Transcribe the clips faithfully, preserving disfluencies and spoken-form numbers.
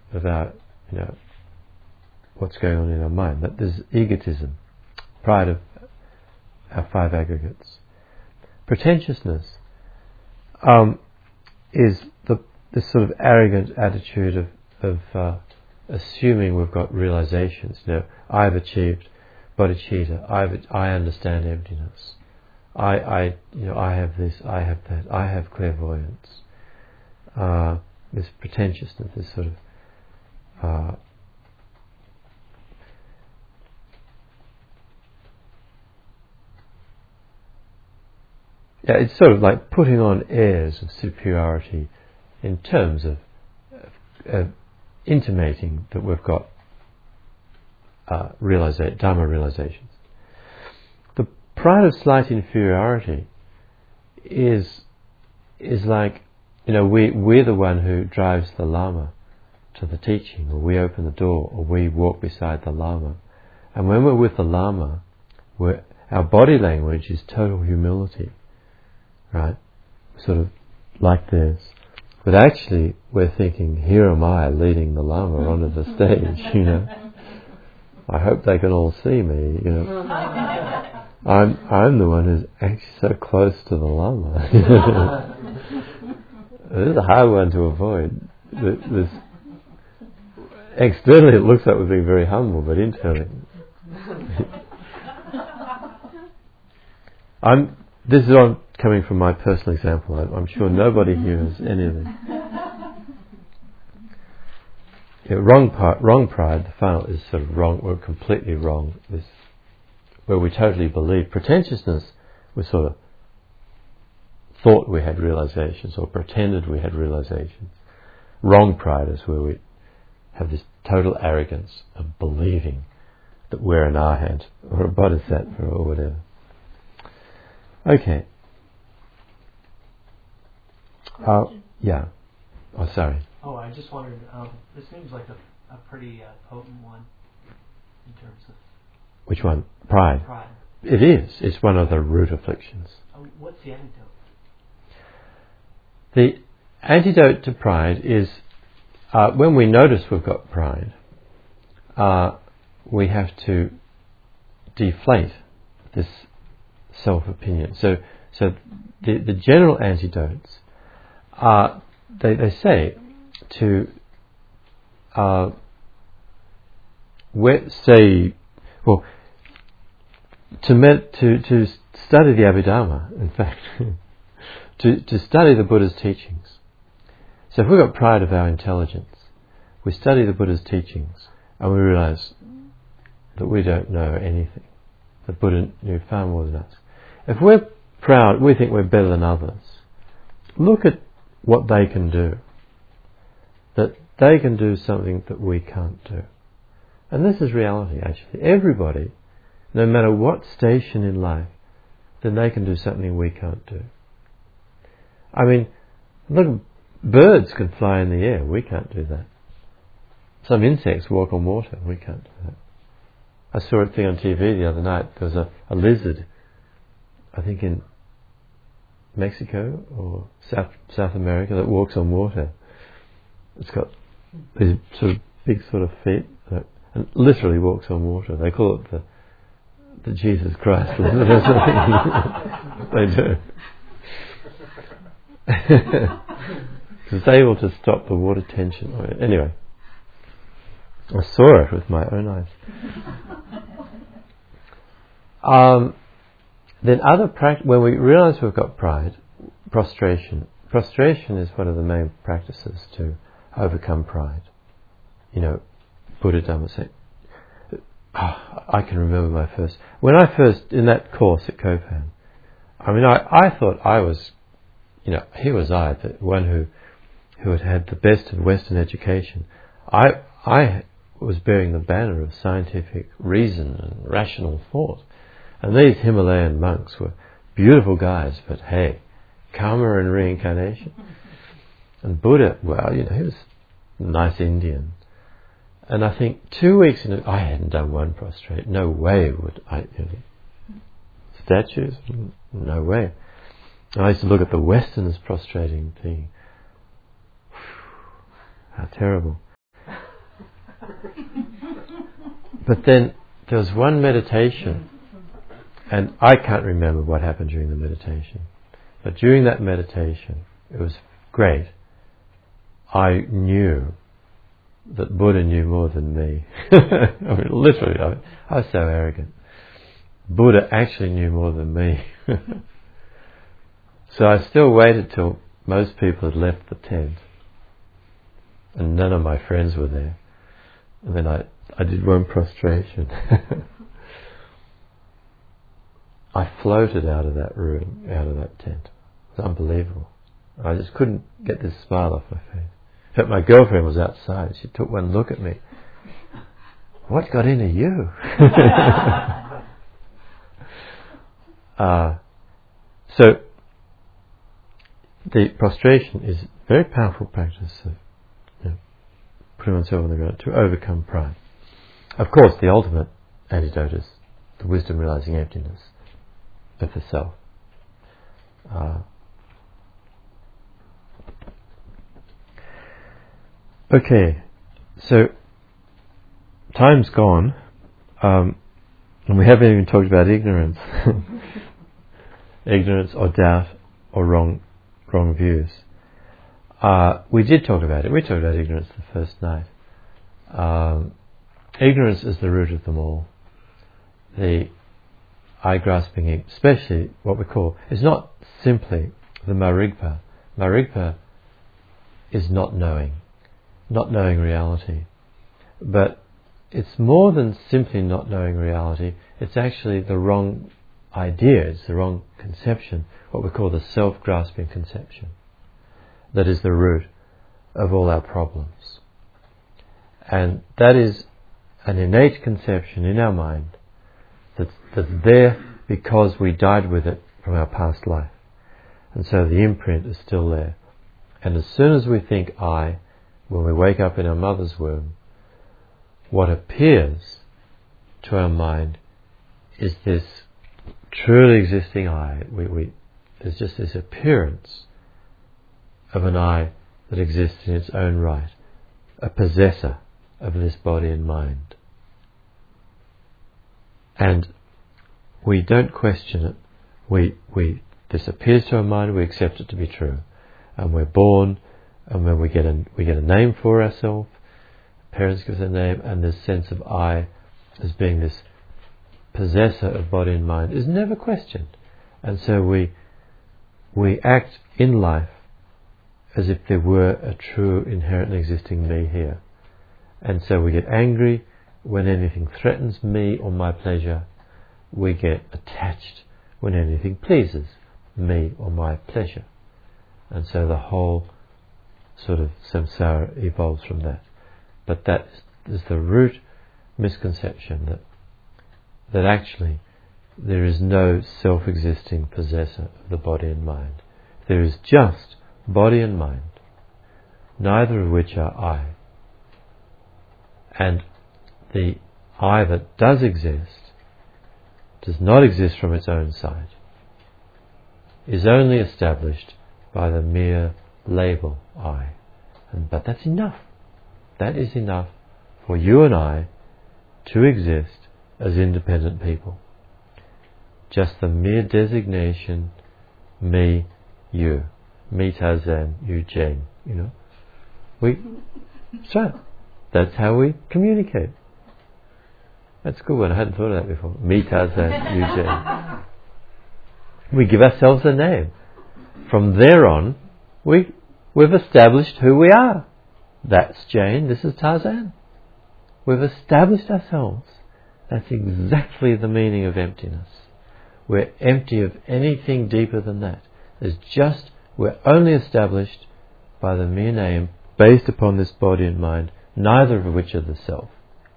about, you know, what's going on in our mind. That there's egotism, pride of our five aggregates. Pretentiousness um, is the this sort of arrogant attitude of of uh, assuming we've got realizations. You know, I've achieved bodhicitta. I've I understand emptiness. I I you know I have this. I have that. I have clairvoyance. Uh, this pretentiousness, this sort of uh, yeah, it's sort of like putting on airs of superiority in terms of, of, of intimating that we've got uh, realiza- Dharma realizations. The pride of slight inferiority is is like, you know, we we're the one who drives the Lama to the teaching, or we open the door, or we walk beside the Lama. And when we're with the Lama, we're, our body language is total humility, right? Sort of like this. But actually, we're thinking, here am I leading the Lama onto the stage, you know. I hope they can all see me, you know. I'm I'm the one who's actually so close to the Lama. This is a hard one to avoid. This, externally it looks like we're being very humble, but internally... I'm, this is on coming from my personal example. I'm, I'm sure nobody here has any of this. Yeah, wrong, part, wrong pride, the final is sort of wrong, we're completely wrong. This, where we totally believe. Pretentiousness, we sort of thought we had realizations or pretended we had realizations. Wrong pride is where we have this total arrogance of believing that we're an arhat or a bodhisattva or whatever. Okay. Uh, yeah. Oh, sorry. Oh, I just wondered, um, this seems like a, a pretty uh, potent one in terms of... Which one? Pride. Pride. It is. It's one of the root afflictions. Uh, what's the antidote? The antidote to pride is uh, when we notice we've got pride, uh, we have to deflate this self-opinion. So, so the the general antidotes are, they they say to uh, where, say well to med, to to study the Abhidharma. In fact. To, to study the Buddha's teachings. So if we've got pride of our intelligence, we study the Buddha's teachings and we realise that we don't know anything. The Buddha knew far more than us. If we're proud, we think we're better than others, look at what they can do. That they can do something that we can't do. And this is reality, actually. Everybody, no matter what station in life, then they can do something we can't do. I mean, look, birds can fly in the air. We can't do that. Some insects walk on water. We can't do that. I saw a thing on T V the other night. There was a, a lizard, I think in Mexico or South South America, that walks on water. It's got these sort of big sort of feet that, and literally walks on water. They call it the the Jesus Christ lizard or something. They do. It's able to stop the water tension. Anyway, I saw it with my own eyes. Um, then other pract- when we realise we've got pride, prostration. Prostration is one of the main practices to overcome pride. You know, Buddha Dhamma say. Oh, I can remember my first when I first in that course at Kopan. I mean, I, I thought I was. You know, here was I, the one who who had had the best of Western education. I I was bearing the banner of scientific reason and rational thought. And these Himalayan monks were beautiful guys, but hey, karma and reincarnation. And Buddha, well, you know, he was a nice Indian. And I think two weeks in, I hadn't done one prostrate. No way would I, you know, statues? No way. I used to look at the Westerners prostrating, thinking, how terrible. But then there was one meditation, and I can't remember what happened during the meditation, but during that meditation, it was great. I knew that Buddha knew more than me. I mean, literally, I, I was so arrogant. Buddha actually knew more than me. So I still waited till most people had left the tent, and none of my friends were there. And then I, I did one prostration. I floated out of that room, out of that tent. It was unbelievable. I just couldn't get this smile off my face. In fact, my girlfriend was outside. She took one look at me. What got into you? uh, so, the prostration is a very powerful practice of, you know, putting oneself on the ground to overcome pride. Of course, the ultimate antidote is the wisdom realizing emptiness of the self. Uh, okay, so time's gone, um, and we haven't even talked about ignorance, ignorance or doubt or wrong. wrong views. Uh, we did talk about it. We talked about ignorance the first night. Um, ignorance is the root of them all. The eye-grasping, especially what we call, is not simply the marigpa. Marigpa is not knowing, not knowing reality. But it's more than simply not knowing reality. It's actually the wrong idea, it's the wrong conception, what we call the self-grasping conception, that is the root of all our problems. And that is an innate conception in our mind that's, that's there because we died with it from our past life. And so the imprint is still there. And as soon as we think I, when we wake up in our mother's womb, what appears to our mind is this truly existing I. We, we, there's just this appearance of an I that exists in its own right, a possessor of this body and mind. And we don't question it. We, we, this appears to our mind, we accept it to be true. And we're born, and when we get a, we get a name for ourselves, parents give us a name, and this sense of I as being this possessor of body and mind is never questioned. And so we we act in life as if there were a true inherently existing me here. And so we get angry when anything threatens me or my pleasure. We get attached when anything pleases me or my pleasure. And so the whole sort of samsara evolves from that. But that is the root misconception that that actually there is no self-existing possessor of the body and mind. There is just body and mind, neither of which are I. And the I that does exist does not exist from its own side, is only established by the mere label I. And, but that's enough. That is enough for you and I to exist as independent people. Just the mere designation, me, you, me Tarzan, you Jane, you know. We, so, that's how we communicate. That's a good one, I hadn't thought of that before. Me Tarzan, you Jane. We give ourselves a name. From there on, we, we've established who we are. That's Jane, this is Tarzan. We've established ourselves. That's exactly the meaning of emptiness. We're empty of anything deeper than that. There's just, we're only established by the mere name based upon this body and mind, neither of which are the self.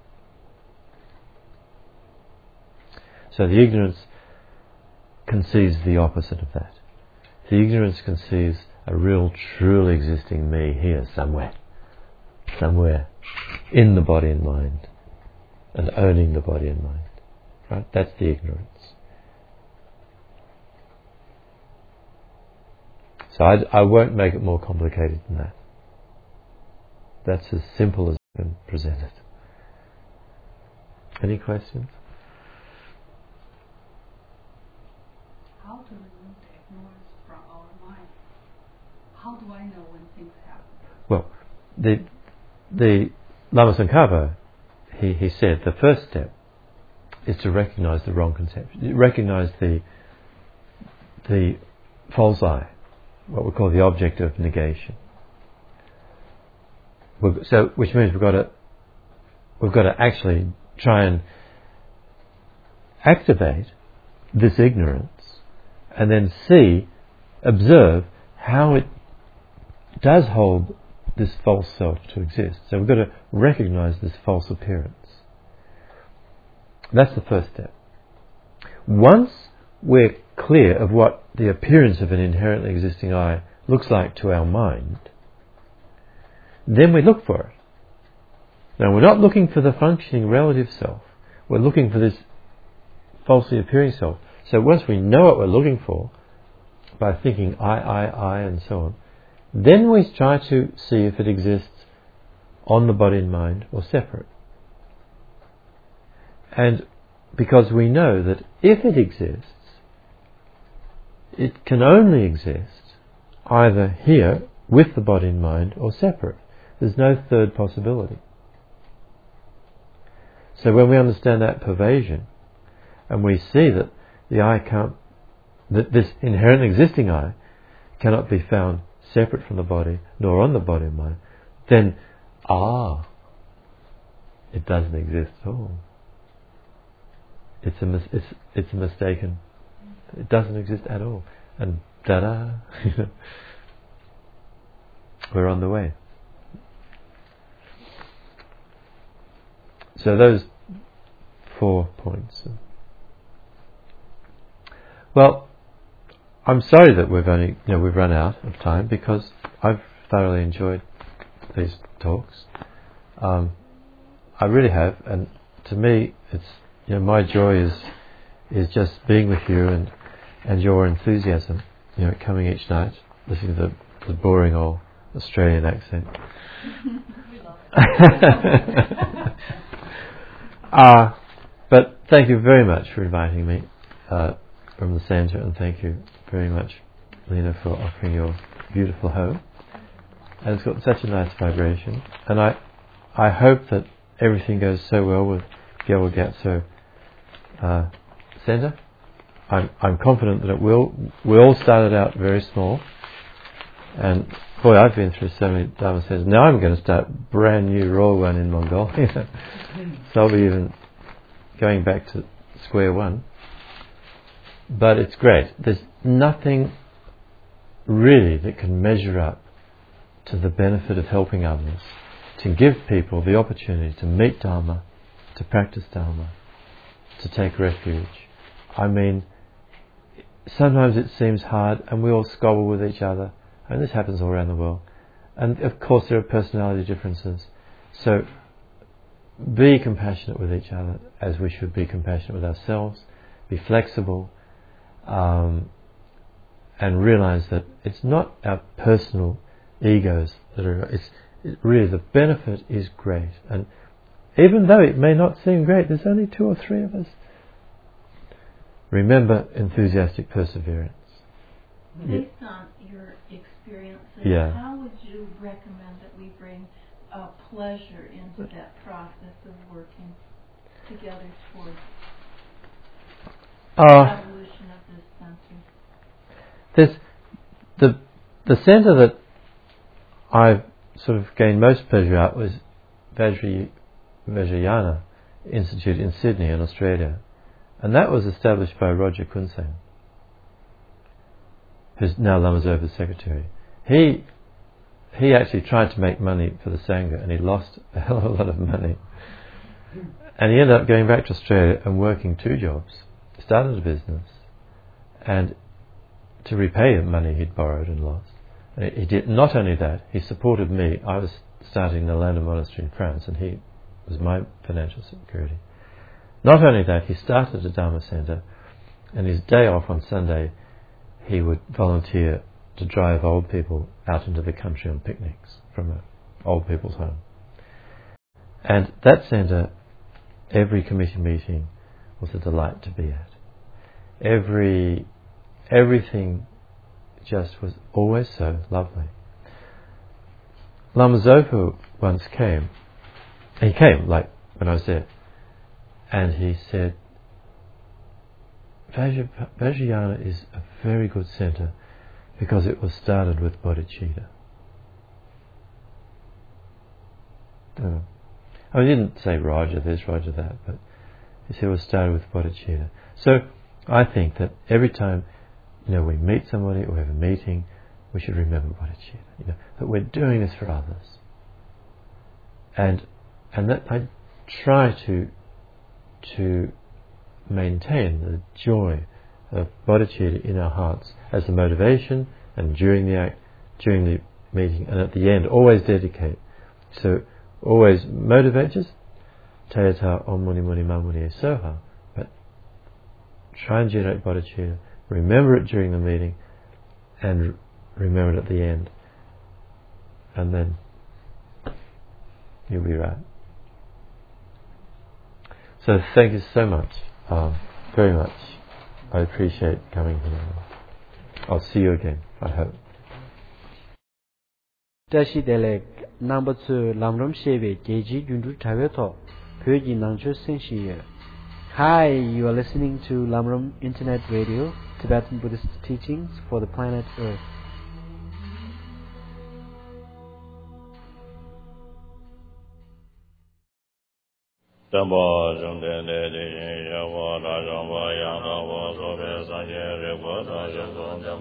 So the ignorance conceives the opposite of that. The ignorance conceives a real, truly existing me here somewhere. Somewhere in the body and mind. And owning the body and mind. Right? That's the ignorance. So I, I won't make it more complicated than that. That's as simple as I can present it. Any questions? How to remove the ignorance from our mind? How do I know when things happen? Well, the the Lama Tsongkhapa, he, he said the first step is to recognize the wrong conception, recognize the the false I, what we call the object of negation. We've, so, which means we've got to we've got to actually try and activate this ignorance, and then see, observe how it does hold this false self to exist. So we've got to recognize this false appearance. That's the first step. Once we're clear of what the appearance of an inherently existing I looks like to our mind, then we look for it. Now, we're not looking for the functioning relative self. We're looking for this falsely appearing self. So once we know what we're looking for, by thinking I, I, I, and so on, then we try to see if it exists on the body and mind or separate. And because we know that if it exists, it can only exist either here with the body and mind or separate. There's no third possibility. So when we understand that pervasion, and we see that the I can't, that this inherently existing I cannot be found separate from the body, nor on the body and mind, then, ah, it doesn't exist at all. It's a mis- it's it's a mistaken. It doesn't exist at all, and ta-da, we're on the way. So those four points. Well, I'm sorry that we've only, you know, we've run out of time, because I've thoroughly enjoyed these talks. Um, I really have, and to me, it's, you know, my joy is is just being with you and and your enthusiasm. You know, coming each night, listening to the, the boring old Australian accent. We love it. uh, but thank you very much for inviting me uh, from the centre, and thank you very much, Lena, for offering your beautiful home. And it's got such a nice vibration, and I I hope that everything goes so well with Gyalwa Gyatso uh, Centre. I'm I'm confident that it will. We all started out very small, and boy, I've been through so many Dharma centres. Now I'm going to start a brand new raw one in Mongolia, so I'll be even going back to square one. But it's great. There's nothing really that can measure up to the benefit of helping others, to give people the opportunity to meet Dharma, to practice Dharma, to take refuge. I mean, sometimes it seems hard, and we all squabble with each other, and this happens all around the world. And of course there are personality differences. So be compassionate with each other, as we should be compassionate with ourselves. Be flexible, um, and realize that it's not our personal egos that are. It's it really, the benefit is great, and even though it may not seem great, there's only two or three of us. Remember enthusiastic perseverance. Based on your experiences, Yeah. how would you recommend that we bring uh, pleasure into that process of working together towards the Uh, evolution of this center? This, the the centre that I've sort of gained most pleasure at was Vajra Vajrayana Institute in Sydney in Australia, and that was established by Roger Kunsang, who's now Lama Zopa's secretary. He he actually tried to make money for the Sangha, and he lost a hell of a lot of money, and he ended up going back to Australia and working two jobs, started a business, and to repay the money he'd borrowed and lost. And he did not only that, he supported me. I was starting the Landa Monastery in France, and he was my financial security. Not only that, he started a Dharma centre, and his day off on Sunday he would volunteer to drive old people out into the country on picnics from an old people's home. And that centre every committee meeting was a delight to be at. Every, everything just was always so lovely. Lama Zopa once came, he came, like, when I was there, and he said, Vajra- Vajrayana is a very good centre because it was started with bodhicitta. Uh, I didn't say Raja this, Raja that, but he said it was started with bodhicitta. So I think that every time, you know, we meet somebody or we have a meeting, we should remember bodhicitta. You know, that we're doing this for others, and and that I try to to maintain the joy of bodhicitta in our hearts as the motivation, and during the act, during the meeting, and at the end, always dedicate. So always motivate, just Tayata Om Muni Muni Ma Muni E Soha, but try and generate bodhicitta, remember it during the meeting, and remember it at the end, and then you'll be right. So thank you so much, uh, very much. I appreciate coming here. I'll see you again, I hope. Tashi Delek number two Lamram Shebe Geji Gundu Taveto Pyoji Nangcho Senshi. Hi, you are listening to Lamram Internet Radio, Tibetan Buddhist teachings for the planet Earth. Dhamma Jumden De Jin Yava Rajamba Yanga Vaso Be Sanje Repo Sanje